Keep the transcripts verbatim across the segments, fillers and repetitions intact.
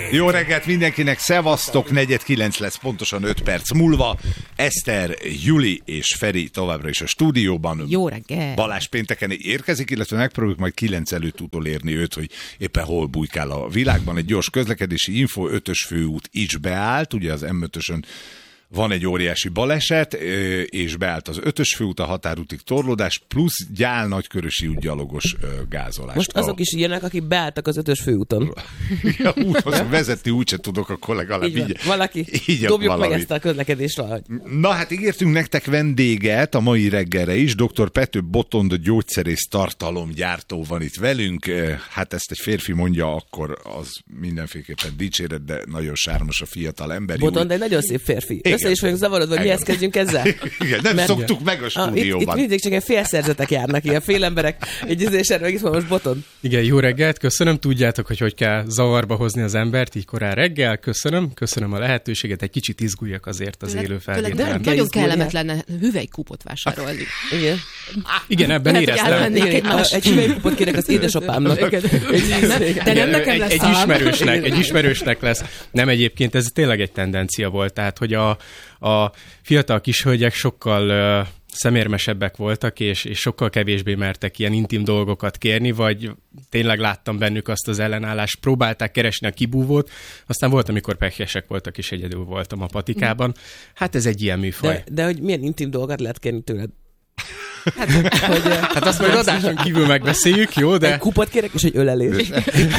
Jó reggelt mindenkinek, szevasztok, negyed kilenc lesz pontosan öt perc múlva. Eszter, Juli és Feri továbbra is a stúdióban. Jó reggel. Balázs pénteken érkezik, illetve megpróbáljuk majd kilenc előtt utolérni őt, hogy éppen hol bujkál a világban. Egy gyors közlekedési info, ötös főút is beállt, ugye az em ötösön van egy óriási baleset, és beállt az ötös főút, a határútig torlódás, plusz Gyál Nagykörösi út gyalogos gázolás. Most azok is ilyenek, akik beálltak az ötös főúton. Ja, úthoz vezetni úgyse tudok, akkor legalább így. így valaki, így dobjuk valamit. Meg ezt a közlekedést valahogy. Na hát ígértünk nektek vendéget a mai reggelre is, doktor Pető Botond, gyógyszerész tartalomgyártó van itt velünk. Hát ezt egy férfi mondja, akkor az mindenféleképpen dicséret, de nagyon sármos a fiatal ember. Botond egy nagyon szép férfi. Össze is vagyunk zavarodva, hogy mihez kezdjünk ezzel? Igen, nem Mert szoktuk meg a stúdióban. Itt, itt mindig csak ilyen félszerzetek járnak, ilyen félemberek egy izésen, meg itt van most Botond. Igen, jó reggelt, köszönöm. Tudjátok, hogy hogy kell zavarba hozni az embert, így korán reggel. Köszönöm, köszönöm a lehetőséget. Egy kicsit izguljak azért az élő felvételen. Nagyon kellemet lenne hüvelykúpot vásárolni. Igen. Igen, ebben éreztem. Egy hüvelykúpot kérek az édesapámnak. De nem nekem lesz egy ismerősnek, egy ismerősnek lesz. Nem, egyébként ez tényleg egy tendencia volt, tehát hogy a A fiatal kishölgyek sokkal uh, szemérmesebbek voltak, és, és sokkal kevésbé mertek ilyen intim dolgokat kérni, vagy tényleg láttam bennük azt az ellenállást, próbálták keresni a kibúvót, aztán volt, amikor pehjesek voltak, és egyedül voltam a patikában. Hát ez egy ilyen műfaj. De, de hogy milyen intim dolgokat lehet kérni tőled? Hát, hogy, hát azt majd adáson kívül megbeszéljük, jó, de... Egy kupot kérek, és egy ölelés. És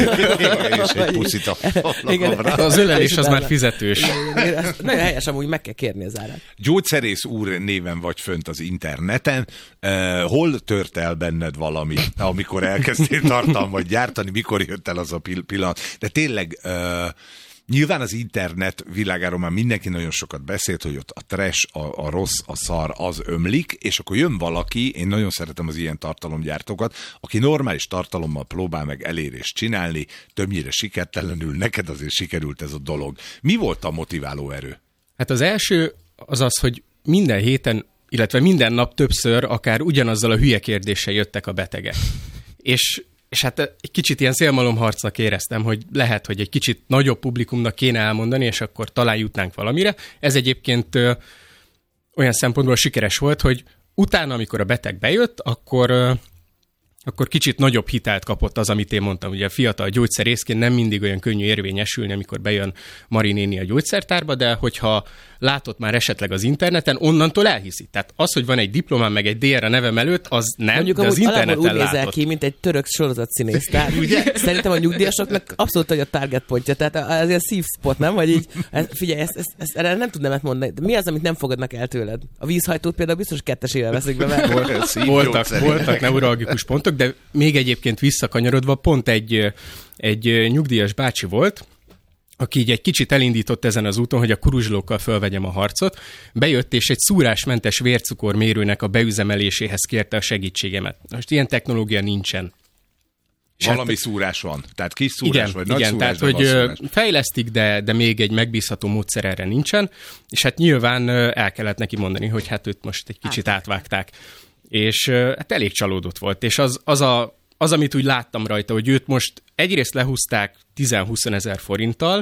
egy puszit a falakra. Az ölelés az már fizetős. Nagyon helyes, amúgy meg kell kérni az árát. Gyógyszerész úr néven vagy fönt az interneten. Uh, hol tört el benned valami, amikor elkezdtél tartalmat gyártani? Mikor jött el az a pillanat? De tényleg... Uh, Nyilván az internet világáról már mindenki nagyon sokat beszélt, hogy ott a trash, a, a rossz, a szar az ömlik, és akkor jön valaki, én nagyon szeretem az ilyen tartalomgyártókat, aki normális tartalommal próbál meg elérést csinálni, többnyire sikertelenül, neked azért sikerült ez a dolog. Mi volt a motiváló erő? Hát az első az az, hogy minden héten, illetve minden nap többször akár ugyanazzal a hülye kérdéssel jöttek a betegek. És És hát egy kicsit ilyen szélmalomharcnak éreztem, hogy lehet, hogy egy kicsit nagyobb publikumnak kéne elmondani, és akkor talán jutnánk valamire. Ez egyébként ö, olyan szempontból sikeres volt, hogy utána, amikor a beteg bejött, akkor, ö, akkor kicsit nagyobb hitelt kapott az, amit én mondtam. Ugye a fiatal gyógyszerészként nem mindig olyan könnyű érvényesülni, amikor bejön Mari néni a gyógyszertárba, de hogyha látott már esetleg az interneten, onnantól elhiszi. Tehát az, hogy van egy diplomám, meg egy dé er a nevem előtt, az nem, mondjuk, de az interneten úgy nézel ki, mint egy török sorozatszínész. Tehát szerintem a nyugdíjasoknak abszolút hogy a target pontja. Tehát az ilyen szívspot, nem? Vagy így, figyelj, ezt, ezt, ezt, erre nem tudnám ezt mondani. De mi az, amit nem fogadnak el tőled? A vízhajtót például biztos kettesével veszik be. Mert... voltak, voltak neuralgikus pontok, de még egyébként visszakanyarodva pont egy, egy nyugdíjas bácsi volt, aki így egy kicsit elindított ezen az úton, hogy a kuruzslókkal fölvegyem a harcot, bejött és egy szúrásmentes vércukormérőnek a beüzemeléséhez kérte a segítségemet. Most ilyen technológia nincsen. Valami hát, szúrás van, tehát kis szúrás igen, vagy igen, nagy szúrás, tehát hogy fejlesztik, de, de még egy megbízható módszer erre nincsen, és hát nyilván el kellett neki mondani, hogy hát őt most egy kicsit átvágták. És hát elég csalódott volt, és az, az, a, az, amit úgy láttam rajta, hogy őt most egyrészt lehúzták tíz-húsz ezer forinttal,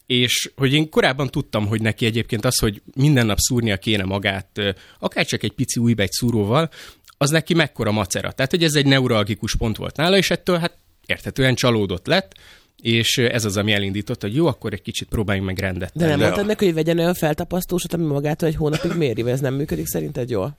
és hogy én korábban tudtam, hogy neki egyébként az, hogy minden nap szúrnia kéne magát, akár csak egy pici újbegy szúróval, az neki mekkora macera. Tehát, hogy ez egy neuralgikus pont volt nála, és ettől hát érthetően csalódott lett, és ez az, ami elindított, hogy jó, akkor egy kicsit próbáljunk meg rendet tenni. De nem mondtad neki, hogy vegyen olyan feltapasztósat, ami magától egy hónapig méri, vagy ez nem működik szerinted jól?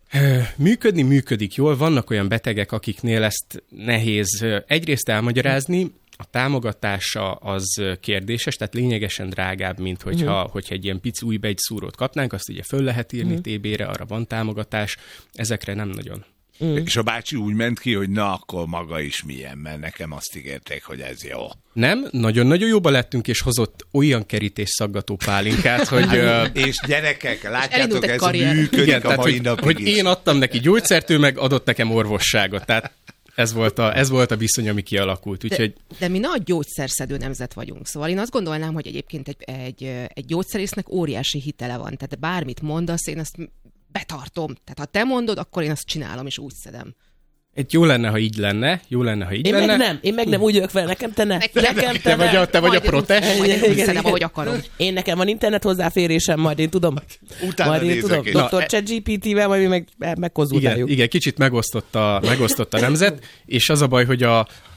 Működni működik jól, vannak olyan betegek, akiknél ezt nehéz egyrészt elmagyarázni, a támogatása az kérdéses, tehát lényegesen drágább, mint hogyha, uh-huh. hogyha egy ilyen pici újbegy szúrót kapnánk, azt ugye föl lehet írni uh-huh. té bére, arra van támogatás, ezekre nem nagyon. Mm. És a bácsi úgy ment ki, hogy na, akkor maga is milyen, mert nekem azt ígérték, hogy ez jó. Nem, nagyon-nagyon jóba lettünk, és hozott olyan kerítésszaggató pálinkát, hogy... és gyerekek, látjátok, ez karrier. működik. Igen, a tehát, mai hogy, napig hogy is. Én adtam neki gyógyszert, ő meg adott nekem orvosságot, tehát ez volt a, ez volt a viszony, ami kialakult. Úgyhogy... De, de mi nagy gyógyszerszedő nemzet vagyunk, szóval én azt gondolnám, hogy egyébként egy, egy, egy gyógyszerésznek óriási hitele van, tehát bármit mondasz, én azt betartom. Tehát ha te mondod, akkor én azt csinálom, és úgy szedem. Egy jó lenne, ha így lenne, jó lenne, ha így Én lenne. meg nem, én meg nem úgy jövök fel, nekem te ne. Nekem Nekem Te vagy a, te vagy a protest. Majd Igen, én szedem, igen. ahogy akarom. Én nekem van internet hozzáférésem, majd én tudom. Utána majd én nézek tudom. én. doktor ChatGPT-vel, majd mi meg Igen, megkonzultáljuk. igen, kicsit megosztott a, megosztott a nemzet, és az a baj, hogy a,